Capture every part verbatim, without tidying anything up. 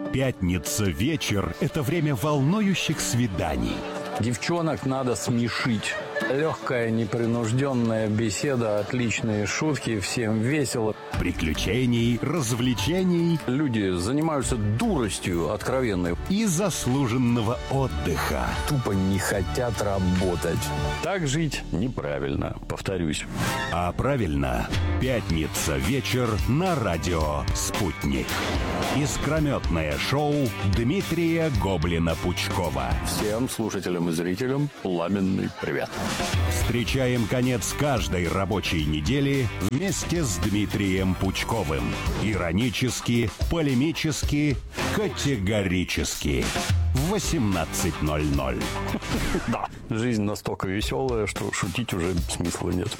Пятница вечер – это время волнующих свиданий. Девчонок надо смешить. Легкая, непринужденная беседа, отличные шутки, всем весело. Приключений, развлечений. Люди занимаются дуростью откровенной. И заслуженного отдыха. Тупо не хотят работать. Так жить неправильно, повторюсь. А правильно, пятница вечер на радио «Спутник». Искрометное шоу Дмитрия Гоблина-Пучкова. Всем слушателям и зрителям пламенный привет. Встречаем конец каждой рабочей недели вместе с Дмитрием Пучковым. Иронически, полемически, категорически. В восемнадцать ноль ноль. Да, жизнь настолько веселая, что шутить уже смысла нет.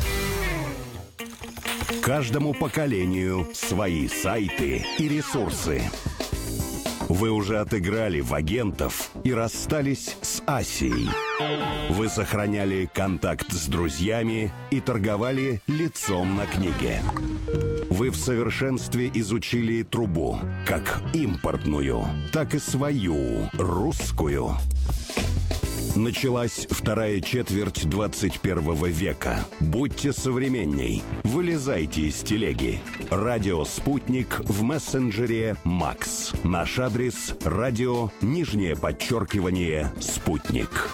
Каждому поколению свои сайты и ресурсы. Вы уже отыграли в агентов и расстались с Асией. Вы сохраняли контакт с друзьями и торговали лицом на книге. Вы в совершенстве изучили трубу, как импортную, так и свою, русскую. Началась вторая четверть двадцать первого века. Будьте современней. Вылезайте из телеги. Радио «Спутник» в мессенджере «Макс». Наш адрес – радио, нижнее подчеркивание, «Спутник».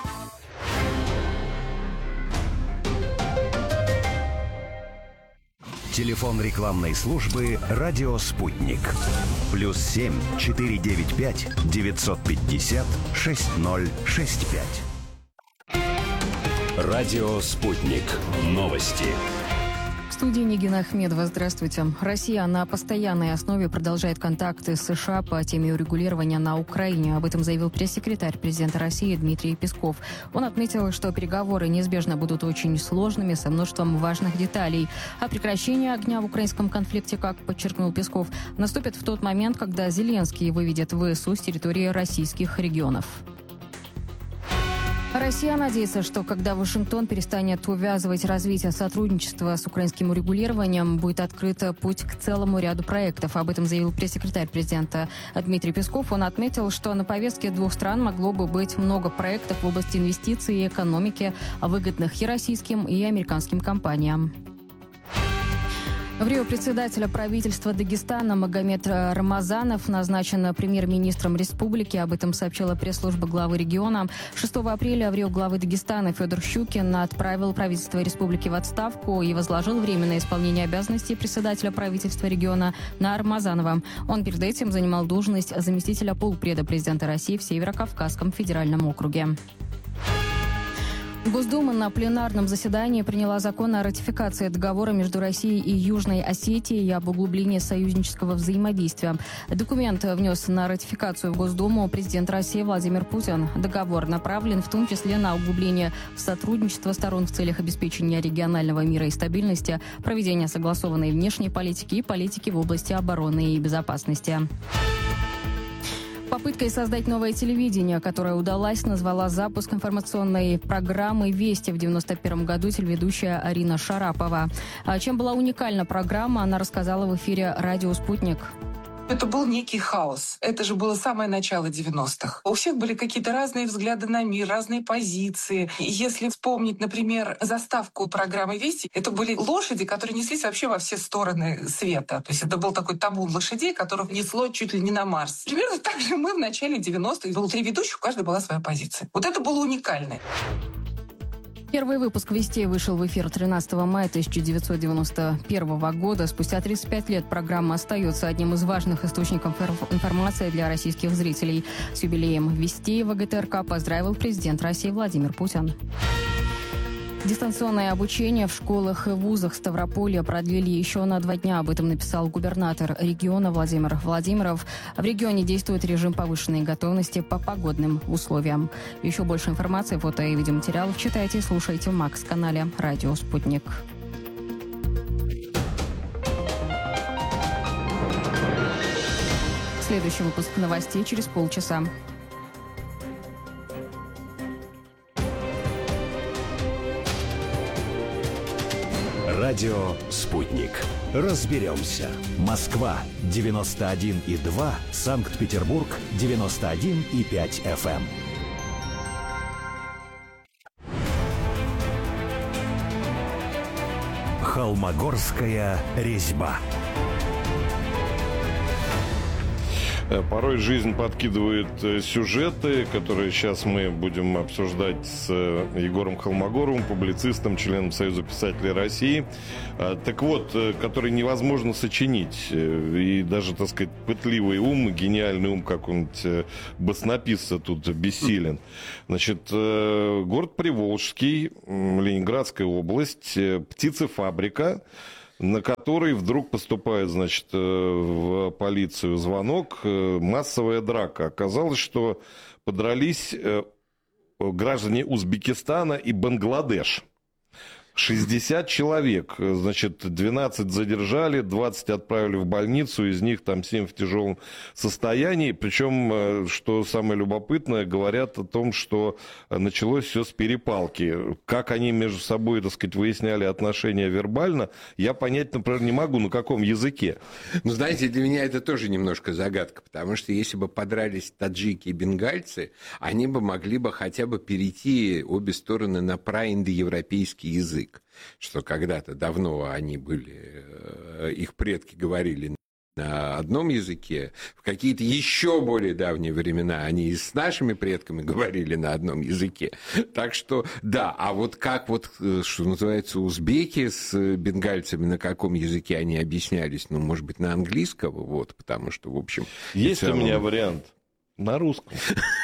Телефон рекламной службы «Радио Спутник». Плюс семь четыре девять пять девятьсот пятьдесят шесть ноль шесть пять. Радио «Спутник». Новости. В студии Нигина Ахмедова. Здравствуйте. Россия на постоянной основе продолжает контакты с США по теме урегулирования на Украине. Об этом заявил пресс-секретарь президента России Дмитрий Песков. Он отметил, что переговоры неизбежно будут очень сложными, со множеством важных деталей. А прекращение огня в украинском конфликте, как подчеркнул Песков, наступит в тот момент, когда Зеленский выведет ВСУ с территории российских регионов. Россия надеется, что когда Вашингтон перестанет увязывать развитие сотрудничества с украинским урегулированием, будет открыт путь к целому ряду проектов. Об этом заявил пресс-секретарь президента Дмитрий Песков. Он отметил, что на повестке двух стран могло бы быть много проектов в области инвестиций и экономики, выгодных и российским, и американским компаниям. В Рио председателя правительства Дагестана Магомед Рамазанов назначен премьер-министром республики. Об этом сообщила пресс-служба главы региона. шестого апреля в Рио главы Дагестана Федор Щукин отправил правительство республики в отставку и возложил временное исполнение обязанностей председателя правительства региона на Рамазанова. Он перед этим занимал должность заместителя полпреда президента России в Северо-Кавказском федеральном округе. Госдума на пленарном заседании приняла закон о ратификации договора между Россией и Южной Осетией об углублении союзнического взаимодействия. Документ внес на ратификацию в Госдуму президент России Владимир Путин. Договор направлен в том числе на углубление сотрудничества сторон в целях обеспечения регионального мира и стабильности, проведения согласованной внешней политики и политики в области обороны и безопасности. Попыткой создать новое телевидение, которая удалась, назвала запуск информационной программы «Вести» в девяносто первом году телеведущая Арина Шарапова. А чем была уникальна программа, она рассказала в эфире «Радио Спутник». Это был некий хаос. Это же было самое начало девяностых. У всех были какие-то разные взгляды на мир, разные позиции. И если вспомнить, например, заставку программы «Вести», это были лошади, которые неслись вообще во все стороны света. То есть это был такой табун лошадей, которых несло чуть ли не на Марс. Примерно так же мы в начале девяностых. Было три ведущих, у каждой была своя позиция. Вот это было уникально. Первый выпуск «Вестей» вышел в эфир тринадцатого мая тысяча девятьсот девяносто первого года. Спустя тридцать пять лет программа остается одним из важных источников информации для российских зрителей. С юбилеем «Вестей» ВГТРК поздравил президент России Владимир Путин. Дистанционное обучение в школах и вузах Ставрополья продлили еще на два дня. Об этом написал губернатор региона Владимир Владимиров. В регионе действует режим повышенной готовности по погодным условиям. Еще больше информации, фото и видеоматериалов читайте и слушайте в Макс-канале «Радио Спутник». Следующий выпуск новостей через полчаса. Радио «Спутник». Разберемся. Москва девяносто один и два, Санкт-Петербург девяносто один и пять эф эм. Холмогорская резьба. Порой жизнь подкидывает сюжеты, которые сейчас мы будем обсуждать с Егором Холмогоровым, публицистом, членом Союза писателей России. Так вот, который невозможно сочинить. И даже, так сказать, пытливый ум, гениальный ум какого-нибудь баснописца тут бессилен. Значит, город Приволжский, Ленинградская область, птицефабрика, на который вдруг поступает, значит, в полицию звонок, массовая драка. Оказалось, что подрались граждане Узбекистана и Бангладеш. шестьдесят человек, значит, двенадцать задержали, двадцать отправили в больницу, из них там семь в тяжелом состоянии. Причем, что самое любопытное, говорят о том, что началось все с перепалки. Как они между собой, так сказать, выясняли отношения вербально, я понять, например, не могу, на каком языке. Ну, знаете, для меня это тоже немножко загадка, потому что если бы подрались таджики и бенгальцы, они бы могли бы хотя бы перейти обе стороны на праиндоевропейский язык. Что когда-то давно они были, их предки говорили на одном языке, в какие-то еще более давние времена они и с нашими предками говорили на одном языке. Так что, да, а вот как вот, что называется, узбеки с бенгальцами, на каком языке они объяснялись, ну, может быть, на английском, вот, потому что, в общем... Есть целом... у меня вариант на русском.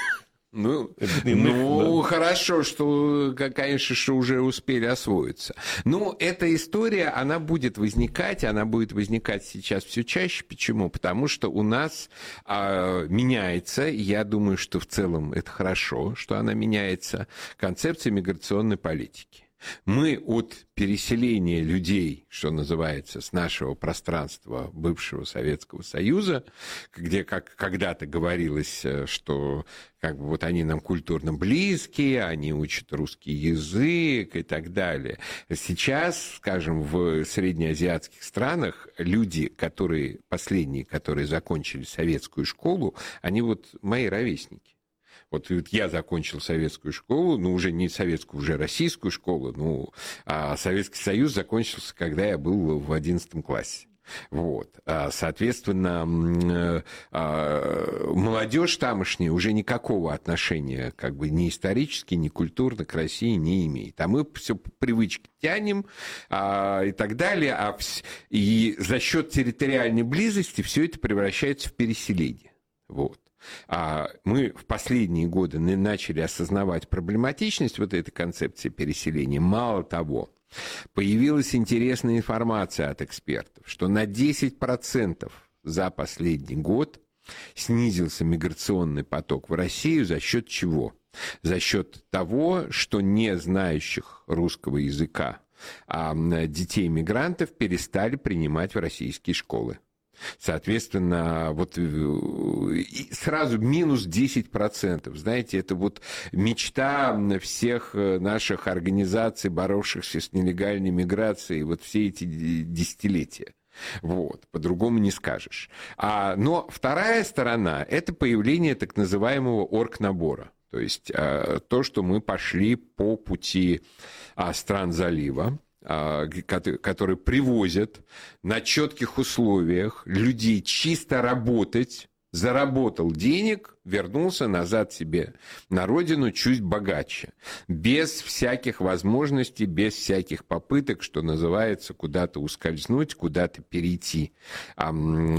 Ну, ну да. Хорошо, что, конечно, что уже успели освоиться. Но эта история, она будет возникать, она будет возникать сейчас все чаще. Почему? Потому что у нас а, меняется, я думаю, что в целом это хорошо, что она меняется, концепция миграционной политики. Мы от переселения людей, что называется, с нашего пространства бывшего Советского Союза, где как когда-то говорилось, что как бы вот они нам культурно близкие, они учат русский язык и так далее. Сейчас, скажем, в среднеазиатских странах люди, которые, последние, которые закончили советскую школу, они вот мои ровесники. Вот я закончил советскую школу, ну, уже не советскую, уже российскую школу, ну, а Советский Союз закончился, когда я был в одиннадцатом классе. Вот. Соответственно, молодежь тамошняя уже никакого отношения как бы ни исторически, ни культурно к России не имеет. А мы все по привычке тянем а, и так далее. А, и за счет территориальной близости все это превращается в переселение. Вот. Мы в последние годы начали осознавать проблематичность вот этой концепции переселения. Мало того, появилась интересная информация от экспертов, что на десять процентов за последний год снизился миграционный поток в Россию за счет чего? За счет того, что не знающих русского языка детей-мигрантов перестали принимать в российские школы. Соответственно, вот сразу минус десять процентов. Знаете, это вот мечта всех наших организаций, боровшихся с нелегальной миграцией, вот все эти десятилетия. Вот, по-другому не скажешь. А, но вторая сторона – это появление так называемого оргнабора. То есть то, что мы пошли по пути стран залива, которые привозят на четких условиях людей чисто работать, заработал денег, вернулся назад себе на родину чуть богаче, без всяких возможностей, без всяких попыток, что называется, куда-то ускользнуть, куда-то перейти а,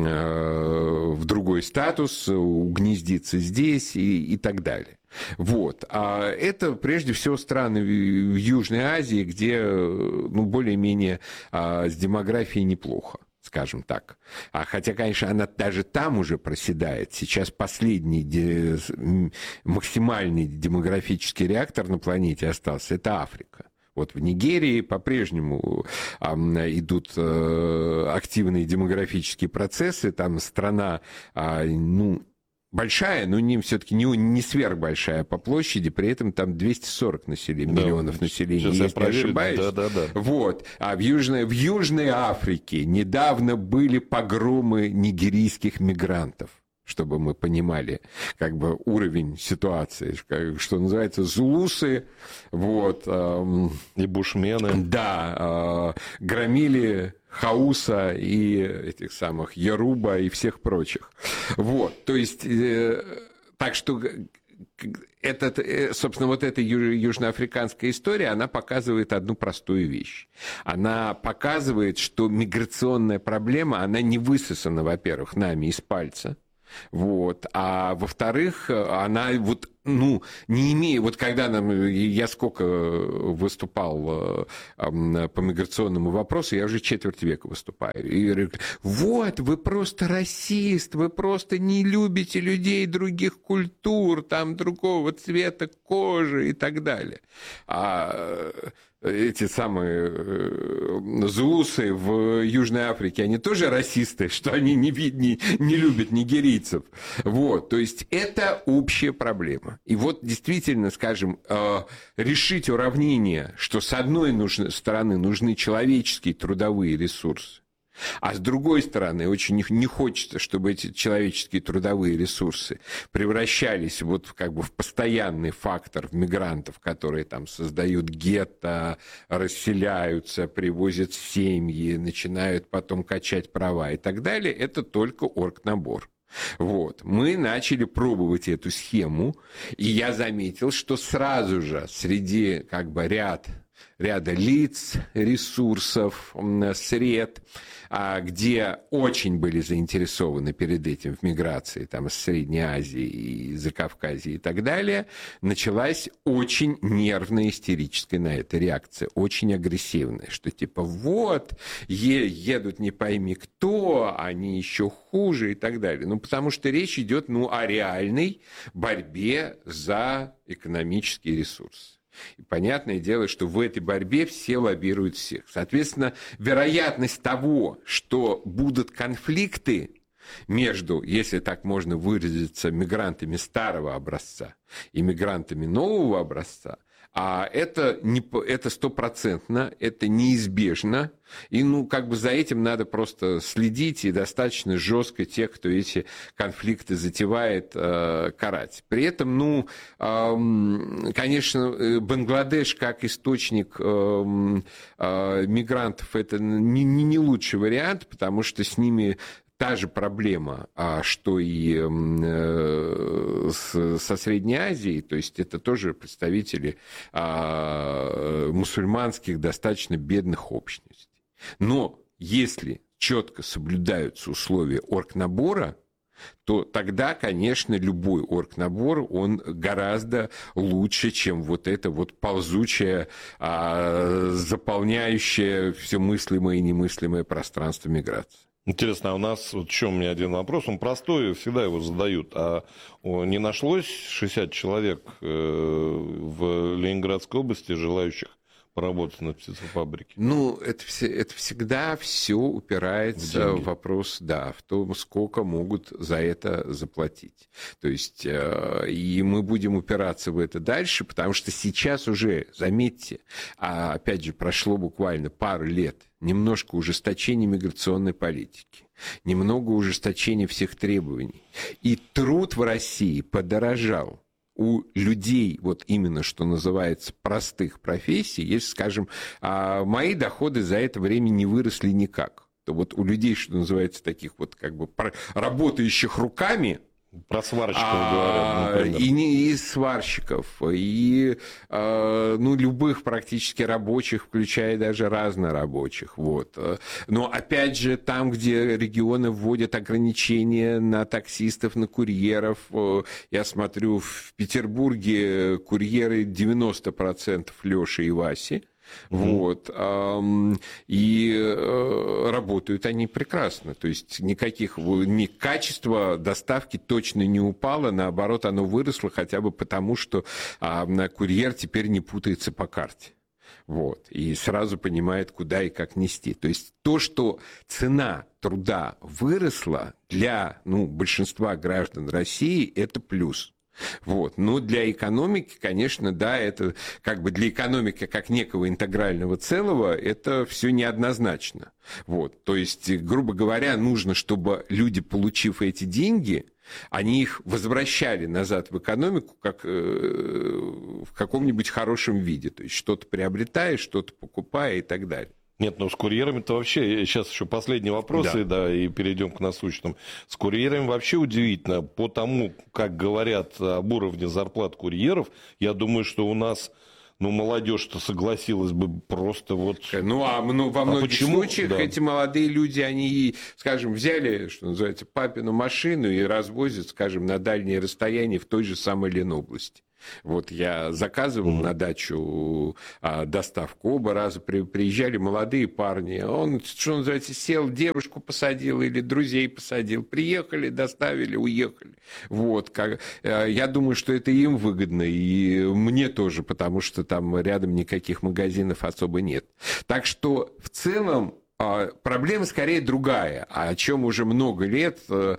э, в другой статус, угнездиться здесь и, и так далее. Вот. А это прежде всего страны в Южной Азии, где ну, более-менее а, с демографией неплохо, скажем так. А хотя, конечно, она даже там уже проседает. Сейчас последний де... максимальный демографический реактор на планете остался – это Африка. Вот в Нигерии по-прежнему а, идут а, активные демографические процессы. Там страна, а, ну, большая, но не, все-таки не, не сверхбольшая по площади, при этом там двести сорок населения, да, миллионов населения, если я не ошибаюсь. Да, да, да. Вот. А в Южной, в Южной Африке недавно были погромы нигерийских мигрантов, чтобы мы понимали как бы уровень ситуации, что называется, зулусы, вот, эм, и бушмены. Да, э, громили Хауса и этих самых Яруба и всех прочих. Вот, то есть, э, так что этот, э, собственно, вот эта ю- южноафриканская история, она показывает одну простую вещь. Она показывает, что миграционная проблема, она не высосана, во-первых, нами из пальца. Вот. А во-вторых, она вот, ну, не имея... Вот когда нам... Я сколько выступал по миграционному вопросу, я уже четверть века выступаю. И говорю, вот, вы просто расист, вы просто не любите людей других культур, там, другого цвета кожи и так далее. А эти самые зулусы в Южной Африке, они тоже расисты, что они не, не, не любят нигерийцев. Вот, то есть это общая проблема. И вот действительно, скажем, решить уравнение, что с одной стороны нужны человеческие трудовые ресурсы, а с другой стороны, очень не хочется, чтобы эти человеческие трудовые ресурсы превращались вот как бы в постоянный фактор мигрантов, которые там создают гетто, расселяются, привозят семьи, начинают потом качать права и так далее. Это только оргнабор. Вот. Мы начали пробовать эту схему, и я заметил, что сразу же среди как бы ряд... ряда лиц, ресурсов, сред, где очень были заинтересованы перед этим в миграции там, из Средней Азии, из Закавказья и так далее, началась очень нервная, истерическая на это реакция, очень агрессивная, что типа вот, е- едут не пойми кто, они еще хуже и так далее. Ну, потому что речь идет ну, о реальной борьбе за экономические ресурсы. И понятное дело, что в этой борьбе все лоббируют всех. Соответственно, вероятность того, что будут конфликты между, если так можно выразиться, мигрантами старого образца и мигрантами нового образца, а это, не, это стопроцентно, это неизбежно, и ну, как бы за этим надо просто следить и достаточно жестко тех, кто эти конфликты затевает, э, карать. При этом, ну, э, конечно, Бангладеш как источник э, э, мигрантов это не, не лучший вариант, потому что с ними... Та же проблема, что и со Средней Азией, то есть это тоже представители мусульманских достаточно бедных общностей. Но если четко соблюдаются условия оргнабора, то тогда, конечно, любой оргнабор, он гораздо лучше, чем вот это вот ползучее, заполняющее все мыслимое и немыслимое пространство миграции. Интересно, а у нас, вот еще у меня один вопрос, он простой, всегда его задают, а не нашлось шестьдесят человек в Ленинградской области, желающих поработать на птицефабрике? Ну, это, все, это всегда все упирается в, в вопрос, да, в том, сколько могут за это заплатить. То есть, э, и мы будем упираться в это дальше, потому что сейчас уже, заметьте, а, опять же, прошло буквально пару лет, немножко ужесточения миграционной политики, немного ужесточения всех требований. И труд в России подорожал. У людей, вот именно что называется, простых профессий, если, скажем, мои доходы за это время не выросли никак, то вот у людей, что называется, таких вот как бы работающих руками, про сварщиков а, говорят, и, не, и сварщиков, и а, ну, любых практически рабочих, включая даже разнорабочих. Вот. Но опять же, там, где регионы вводят ограничения на таксистов, на курьеров, я смотрю, в Петербурге курьеры девяносто процентов Лёши и Васи. Вот, и работают они прекрасно, то есть никаких, ни качество доставки точно не упало, наоборот, оно выросло хотя бы потому, что курьер теперь не путается по карте. Вот, и сразу понимает, куда и как нести. То есть то, что цена труда выросла для, ну, большинства граждан России, это плюс. Вот. Но для экономики, конечно, да, это как бы для экономики как некого интегрального целого, это все неоднозначно. Вот. То есть, грубо говоря, нужно, чтобы люди, получив эти деньги, они их возвращали назад в экономику как э, в каком-нибудь хорошем виде. То есть что-то приобретая, что-то покупая и так далее. Нет, ну с курьерами-то вообще, сейчас еще последние вопросы, да. да, и перейдем к насущным. С курьерами вообще удивительно, по тому, как говорят об уровне зарплат курьеров, я думаю, что у нас, ну, молодежь-то согласилась бы просто вот... Ну, а ну, во многих а почему? случаях да. эти молодые люди, они, скажем, взяли, что называется, папину машину и развозят, скажем, на дальние расстояния в той же самой Ленобласти. Вот я заказывал mm-hmm. на дачу а, доставку, оба раза при, приезжали молодые парни, он, что называется, сел, девушку посадил или друзей посадил, приехали, доставили, уехали. Вот, как, а, я думаю, что это им выгодно, и мне тоже, потому что там рядом никаких магазинов особо нет. Так что в целом проблема скорее другая, о чем уже много лет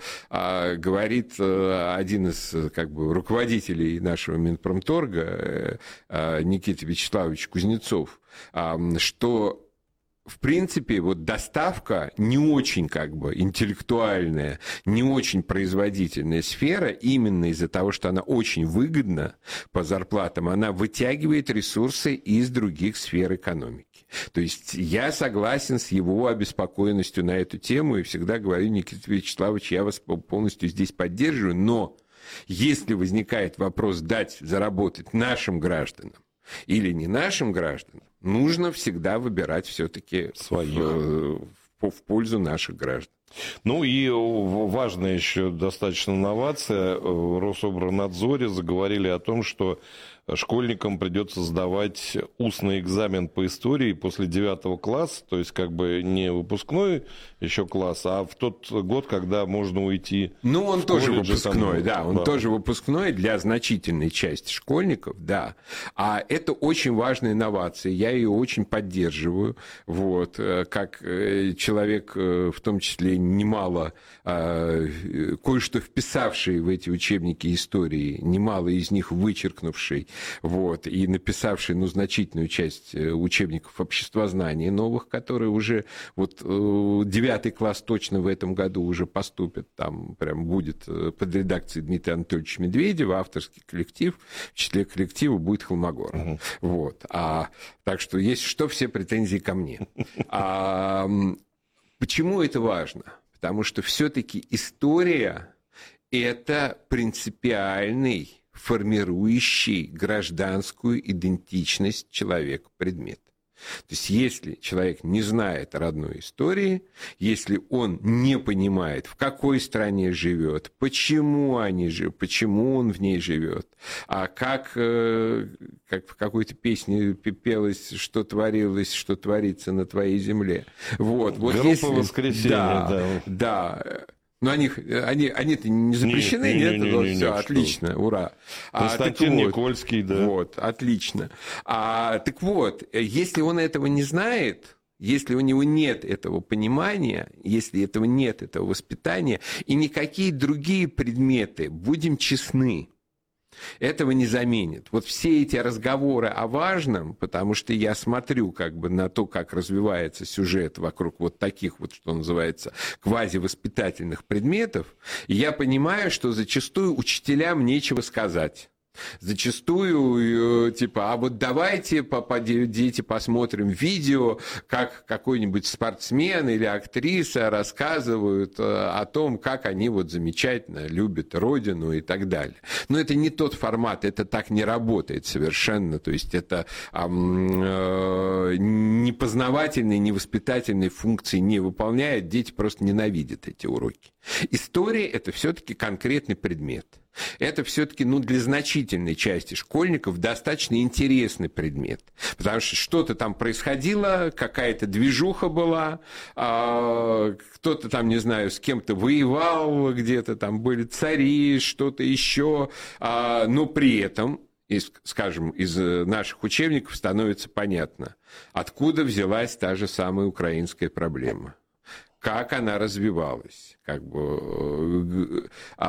а, говорит один из как бы, руководителей нашего Минпромторга а, Никита Вячеславович Кузнецов, а, что в принципе, вот доставка не очень как бы интеллектуальная, не очень производительная сфера, именно из-за того, что она очень выгодна по зарплатам, она вытягивает ресурсы из других сфер экономики. То есть я согласен с его обеспокоенностью на эту тему и всегда говорю, Никита Вячеславович, я вас полностью здесь поддерживаю, но если возникает вопрос дать заработать нашим гражданам или не нашим гражданам, нужно всегда выбирать все-таки в, в пользу наших граждан. Ну и важная еще достаточно новация. В Рособорнадзоре заговорили о том, что школьникам придется сдавать устный экзамен по истории после девятого класса, то есть как бы не выпускной еще класс, а в тот год, когда можно уйти. Ну, он тоже колледж, выпускной, там, да, он да. тоже выпускной для значительной части школьников, да. А это очень важная инновация, я ее очень поддерживаю, вот, как человек, в том числе немало, кое-что вписавший в эти учебники истории, немало из них вычеркнувший, вот, и написавший, ну, значительную часть учебников обществознания новых, которые уже, вот, девятый класс точно в этом году уже поступит, там прям будет под редакцией Дмитрия Анатольевича Медведева, авторский коллектив, в числе коллектива будет Холмогоров. Uh-huh. Вот, а, так что, если что, все претензии ко мне. А, почему это важно? Потому что все-таки история – это принципиальный, формирующий гражданскую идентичность человека предмет. То есть, если человек не знает родной истории, если он не понимает, в какой стране живет, почему они живут, почему он в ней живет, а как, как в какой-то песне пелось, что творилось, что творится на твоей земле. Вот, вот Группа если... «Воскресенье», да. Да, да. Но они, они, они-то не запрещены, нет? нет? Не, не, вот, не, все, нет, отлично, что? ура. Константин а, вот, Никольский, да. Вот, отлично. А, так вот, если он этого не знает, если у него нет этого понимания, если этого нет, этого воспитания, и никакие другие предметы, будем честны, этого не заменит. Вот все эти разговоры о важном, потому что я смотрю как бы на то, как развивается сюжет вокруг вот таких вот, что называется, квазивоспитательных предметов, и я понимаю, что зачастую учителям нечего сказать. Зачастую, типа, а вот давайте, дети, посмотрим видео, как какой-нибудь спортсмен или актриса рассказывают о том, как они вот замечательно любят родину и так далее. Но это не тот формат, это так не работает совершенно. То есть это э, непознавательные, невоспитательные функции не выполняет, дети просто ненавидят эти уроки. История – это все-таки конкретный предмет. Это все-таки, ну, для значительной части школьников достаточно интересный предмет. Потому что что-то там происходило, какая-то движуха была, а, кто-то там, не знаю, с кем-то воевал, где-то там были цари, что-то еще. А, но при этом из, скажем, из наших учебников становится понятно, откуда взялась та же самая украинская проблема. Как она развивалась, как бы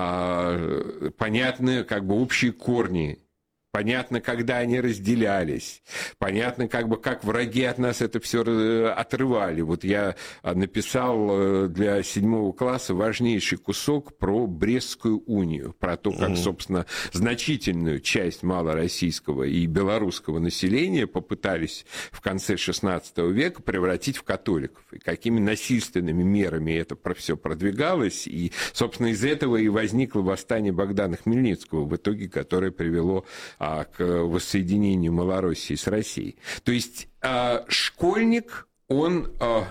а, понятны как бы общие корни, понятно, когда они разделялись, понятно, как бы как враги от нас это все отрывали. Вот я написал для седьмого класса важнейший кусок про Брестскую унию, про то, как, собственно, значительную часть малороссийского и белорусского населения попытались в конце шестнадцатого века превратить в католиков, и какими насильственными мерами это все продвигалось, и, собственно, из этого и возникло восстание Богдана Хмельницкого, в итоге которое привело к воссоединению Малороссии с Россией. То есть школьник, он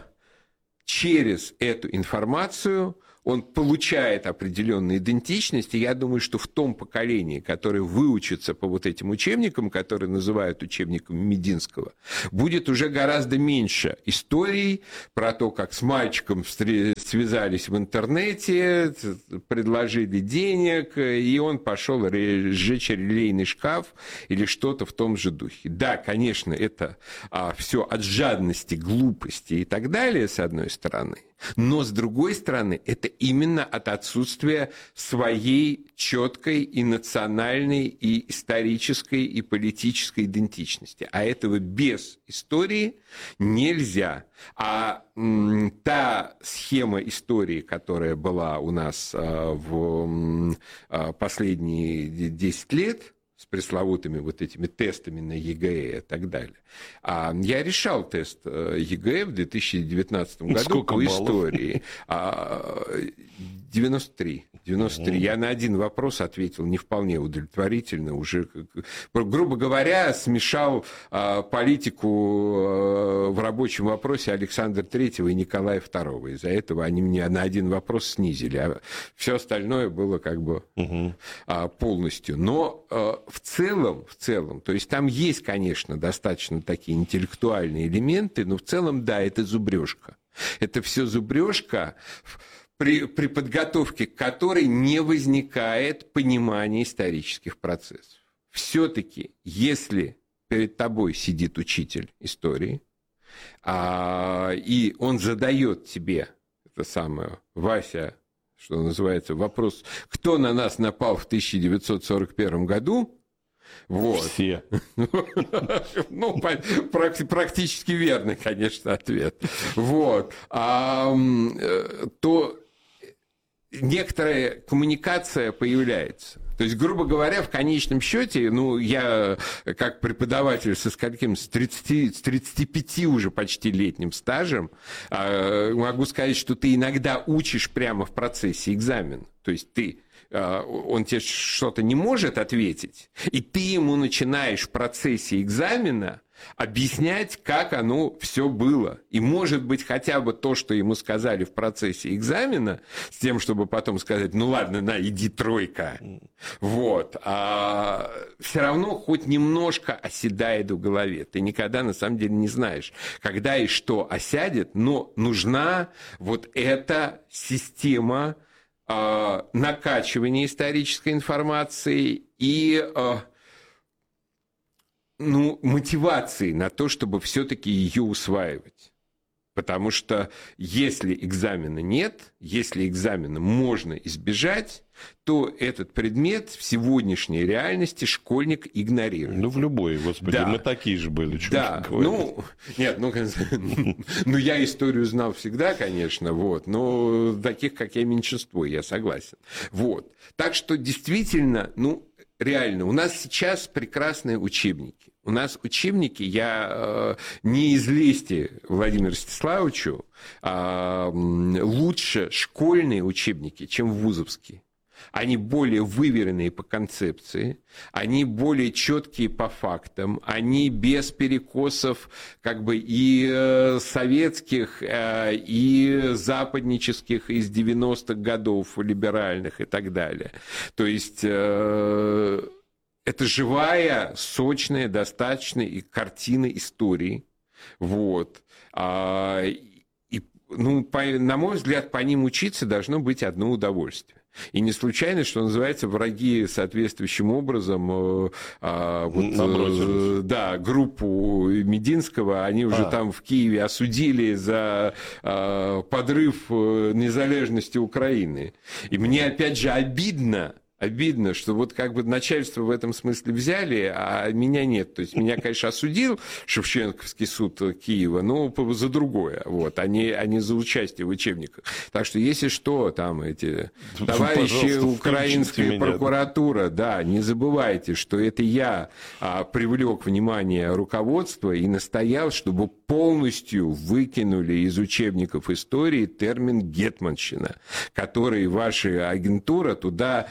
через эту информацию, он получает определенную идентичность, и я думаю, что в том поколении, которое выучится по вот этим учебникам, которые называют учебниками Мединского, будет уже гораздо меньше историй про то, как с мальчиком связались в интернете, предложили денег, и он пошел сжечь релейный шкаф или что-то в том же духе. Да, конечно, это а, все от жадности, глупости и так далее, с одной стороны. Но, с другой стороны, это именно от отсутствия своей четкой и национальной, и исторической, и политической идентичности. А этого без истории нельзя. А м, та схема истории, которая была у нас а, в а, последние десять лет, с пресловутыми вот этими тестами на ЕГЭ и так далее. А я решал тест ЕГЭ в две тысячи девятнадцатом году. Сколько по баллов? Истории. девяносто три. девяносто три. Я на один вопрос ответил не вполне удовлетворительно. Уже, грубо говоря, смешал политику в рабочем вопросе Александра Третьего и Николая Второго. Из-за этого они меня на один вопрос снизили. А все остальное было как бы угу. полностью. Но в целом, в целом, то есть там есть, конечно, достаточно такие интеллектуальные элементы, но в целом, да, это зубрежка. Это все зубрежка, при, при подготовке к которой не возникает понимания исторических процессов. Все-таки, если перед тобой сидит учитель истории, а, и он задает тебе это самое, Вася, что называется, вопрос, кто на нас напал в тысяча девятьсот сорок первом году, вот. Все. Ну, практически верный, конечно, ответ. Вот. А, то некоторая коммуникация появляется. То есть, грубо говоря, в конечном счете, ну, я как преподаватель со скольким, с тридцати, с тридцати пяти уже почти летним стажем, могу сказать, что ты иногда учишь прямо в процессе экзамена. То есть ты он тебе что-то не может ответить, и ты ему начинаешь в процессе экзамена объяснять, как оно все было. И, может быть, хотя бы то, что ему сказали в процессе экзамена, с тем, чтобы потом сказать, ну ладно, на, иди тройка. Вот. А все равно хоть немножко оседает в голове. Ты никогда, на самом деле, не знаешь, когда и что осядет, но нужна вот эта система накачивание исторической информации и ну, мотивации на то, чтобы все-таки ее усваивать. Потому что если экзамена нет, если экзамена можно избежать, то этот предмет в сегодняшней реальности школьник игнорирует. Ну, в любой, господи, да. Мы такие же были. Да, ну, нет, ну, ну, я историю знал всегда, конечно, вот, но таких, как я, меньшинство, я согласен. Вот, так что действительно, ну, реально, у нас сейчас прекрасные учебники. У нас учебники, я э, не из лести Владимиру Ростиславовичу, э, лучше школьные учебники, чем вузовские. Они более выверенные по концепции, они более четкие по фактам, они без перекосов как бы и э, советских, э, и западнических из девяностых годов, либеральных и так далее. То есть э, это живая, сочная, достаточная и картина истории. Вот. А, и, ну, по, на мой взгляд, по ним учиться должно быть одно удовольствие. И не случайно, что называется, враги соответствующим образом э, э, вот, э, да, группу Мединского, они уже а. там в Киеве осудили за э, подрыв незалежности Украины. И мне опять же обидно, Обидно, что вот как бы начальство в этом смысле взяли, а меня нет. То есть меня, конечно, осудил Шевченковский суд Киева, но за другое, вот, а не, а не за участие в учебниках. Так что, если что, там эти товарищи украинская прокуратура, да, не забывайте, что это я а, привлек внимание руководства и настоял, чтобы полностью выкинули из учебников истории термин «гетманщина», который ваша агентура туда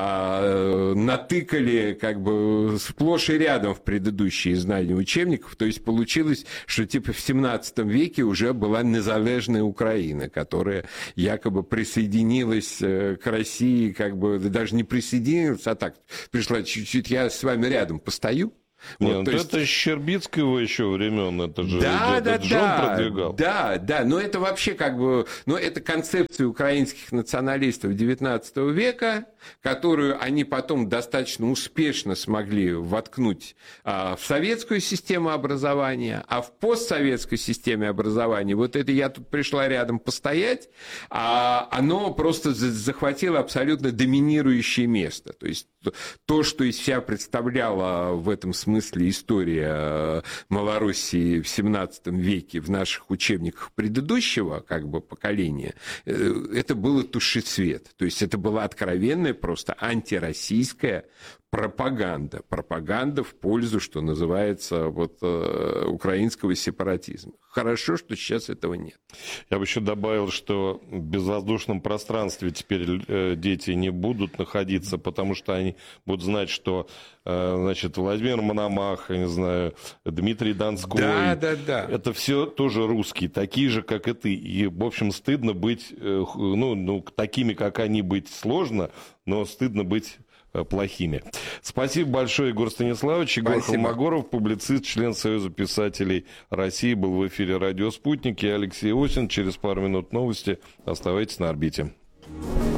а, натыкали как бы сплошь и рядом в предыдущие издания учебников. То есть получилось, что типа в семнадцатом веке уже была незалежная Украина, которая якобы присоединилась к России, как бы даже не присоединилась, а так пришла чуть-чуть, я с вами рядом постою. Нет, вот, ну, есть... это Щербицкого еще времен, это же да, да, Джон да, продвигал. Да, да, но это вообще как бы, но это концепция украинских националистов девятнадцатого века, которую они потом достаточно успешно смогли воткнуть а, в советскую систему образования, а в постсоветской системе образования, вот это я тут пришла рядом постоять, а оно просто захватило абсолютно доминирующее место. То есть то, что из себя представляла в этом смысле история Малороссии в семнадцатом веке в наших учебниках предыдущего как бы поколения, это было тушицвет. То есть это была откровенная просто антироссийская пропаганда. Пропаганда в пользу, что называется, вот, э, украинского сепаратизма. Хорошо, что сейчас этого нет. Я бы еще добавил, что в безвоздушном пространстве теперь э, дети не будут находиться, потому что они будут знать, что э, значит, Владимир Мономах, я не знаю, Дмитрий Донской. Да, да, да. Это все тоже русские, такие же, как и ты. И, в общем, стыдно быть, э, ну, ну, такими, как они, быть сложно, но стыдно быть плохими. Спасибо большое, Егор Станиславович. Егор Спасибо. Холмогоров, публицист, член Союза писателей России, был в эфире «Радио Спутник». Я Алексей Осин. Через пару минут новости. Оставайтесь на орбите.